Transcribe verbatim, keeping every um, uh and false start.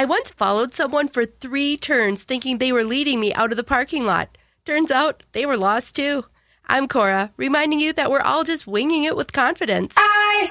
I once followed someone for three turns thinking they were leading me out of the parking lot. Turns out they were lost too. I'm Cora, reminding you that we're all just winging it with confidence. I